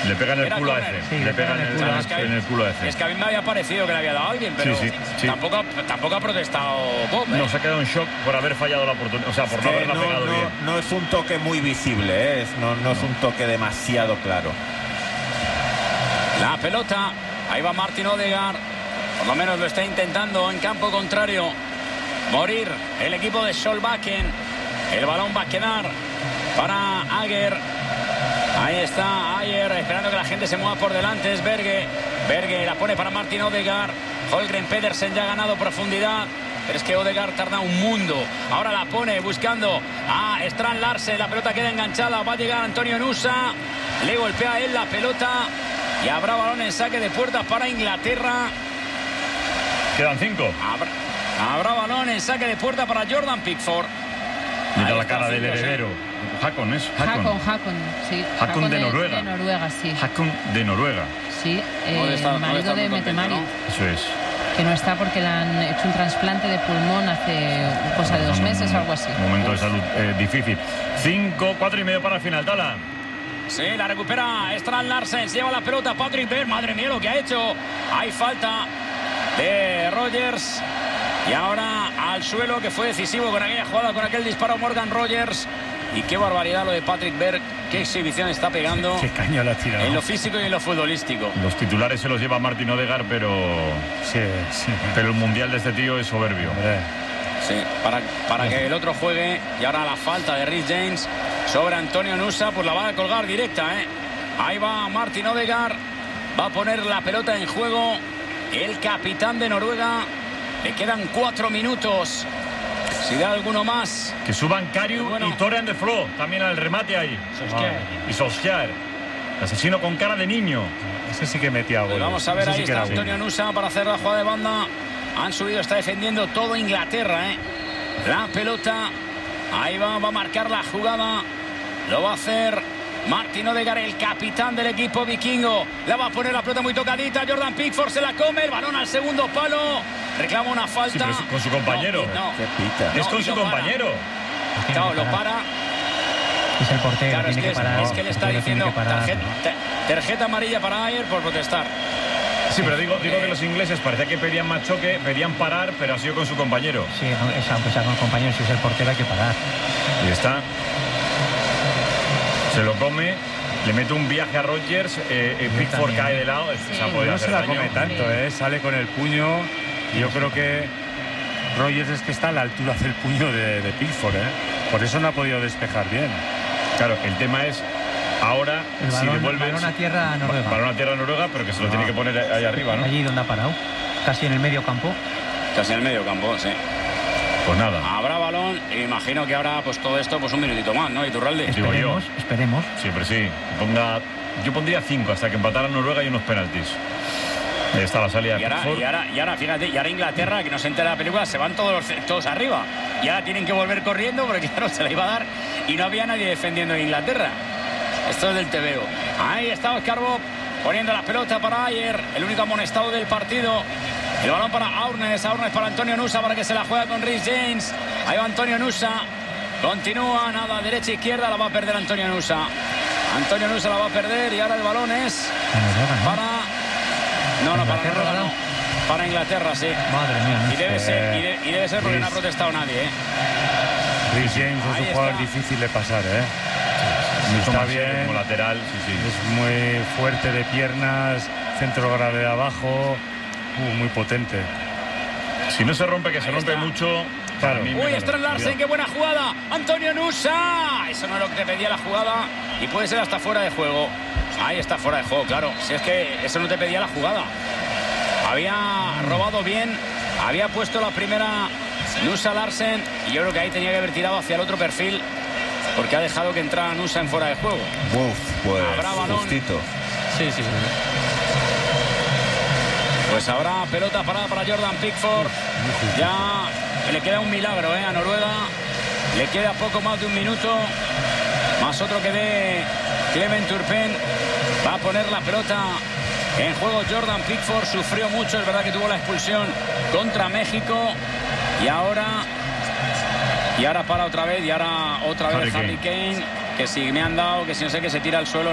Le pega en el culo a ese. Sí, le pega en el culo a ese. Es que a mí me había parecido que le había dado a alguien, pero sí. Tampoco ha protestado Bob. No, se ha quedado en shock por haber fallado la oportunidad. O sea, por no haberla pegado bien. No es un toque muy visible, no es un toque demasiado claro. La pelota, ahí va Martin Odegaard. Por lo menos lo está intentando en campo contrario. Morir el equipo de Solbakken. El balón va a quedar para Aguer. Ahí está Ayer esperando que la gente se mueva por delante. Es Berge. Berge la pone para Martin Odegaard. Holgren Pedersen ya ha ganado profundidad. Pero es que Odegaard tarda un mundo. Ahora la pone buscando a Strand Larsen. La pelota queda enganchada. Va a llegar Antonio Nusa. Le golpea a él la pelota. Y habrá balón en saque de puertas para Inglaterra. Quedan 5. Habrá balón en saque de puerta para Jordan Pickford. Mira la cara del heredero. Hakon es. Hakon, sí. Hakon de Noruega. De Noruega, sí. Hakon de Noruega. Sí, el marido de Mette-Marit. Eso es. Que no está porque le han hecho un trasplante de pulmón hace cosa de 2 meses o algo así. Momento de salud difícil. 4 y medio para el final, Tala. Sí, la recupera Strand Larsen. Se lleva la pelota Patrick Berg. Madre mía lo que ha hecho. Hay falta de Rogers. Y ahora al suelo, que fue decisivo con aquella jugada, con aquel disparo Morgan Rogers. Y qué barbaridad lo de Patrick Berg. Qué exhibición está pegando. Qué caño la ha tirado. En lo físico y en lo futbolístico. Los titulares se los lleva Martin Odegaard, pero pero el mundial de este tío es soberbio. Sí, para que el otro juegue. Y ahora la falta de Reece James sobre Antonio Nusa, pues la va a colgar directa, Ahí va Martin Odegaard. Va a poner la pelota en juego el capitán de Noruega. Le quedan 4 minutos. Si da alguno más. Que suban Kariu y Tore de Flo también al remate ahí. Y Solskjaer. Asesino con cara de niño. Ese sí que metía goles. Vamos a ver, ahí está Antonio Nusa para hacer la jugada de banda. Han subido, está defendiendo todo Inglaterra, La pelota. Ahí va a marcar la jugada. Lo va a hacer Martin Odegaard, el capitán del equipo vikingo. La va a poner la pelota muy tocadita. Jordan Pickford se la come. El balón al segundo palo. Reclama una falta. Sí, pero es con su compañero. Es con su compañero. Claro, lo para. Es el portero, claro, tiene que parar. Es que le está diciendo tarjeta amarilla para Ayer por protestar. Sí, pero digo que los ingleses parecía que pedían más choque, pedían parar, pero ha sido con su compañero. Sí, aunque sea con el compañero, si es el portero hay que parar. Y está. Se lo come, le mete un viaje a Rodgers, Pickford cae de lado. No se la come tanto, sale con el puño. Y yo creo que Rodgers es que está a la altura del puño de Pickford, Por eso no ha podido despejar bien. Claro, el tema es ahora si devuelves balón a tierra Noruega. Balón a tierra Noruega, pero que se lo tiene que poner ahí arriba, ¿no? Allí donde ha parado, casi en el medio campo. Casi en el medio campo, sí. Pues nada. Habrá balón e imagino que habrá pues todo esto pues un minutito más, ¿no? Iturralde. Esperemos. Siempre sí. Yo pondría 5 hasta que empatara Noruega y unos penaltis. Ahí está la salida. Y ahora, fíjate, y ahora Inglaterra, que no se entera de la película, se van todos arriba. Y ahora tienen que volver corriendo porque claro, se la iba a dar y no había nadie defendiendo a Inglaterra. Esto es del TVO. Ahí está Oscar Bob poniendo la pelota para Ayer, el único amonestado del partido. El balón para Aurnes para Antonio Nusa para que se la juega con Reece James. Ahí va Antonio Nusa. Continúa, nada, derecha, izquierda, la va a perder Antonio Nusa. Antonio Nusa la va a perder y ahora el balón es para... No, para Noruega no. Para Inglaterra, sí. Madre mía. Y debe ser porque no ha protestado nadie, Reece James es un jugador difícil de pasar, Está bien. Como lateral, sí. Es muy fuerte de piernas, centro de gravedad abajo, muy potente. Si no se rompe, que se rompe mucho. Claro. Uy, Strand Larsen, qué buena jugada. Antonio Nusa. Eso no es lo que te pedía la jugada y puede ser hasta fuera de juego. Ahí está fuera de juego, claro. Si es que eso no te pedía la jugada. Había robado bien, había puesto la primera Nusa Larsen y yo creo que ahí tenía que haber tirado hacia el otro perfil porque ha dejado que entrara Nusa en fuera de juego. Pues habrá balón. Justito. Sí. Pues habrá pelota parada para Jordan Pickford. Ya le queda un milagro a Noruega. Le queda poco más de un minuto. Más otro que de Clement Turpin. Va a poner la pelota en juego Jordan Pickford. Sufrió mucho, es verdad que tuvo la expulsión contra México. Y ahora para otra vez. Y ahora otra vez Harry Kane. Que si me han dado, que si no sé, que se tira al suelo.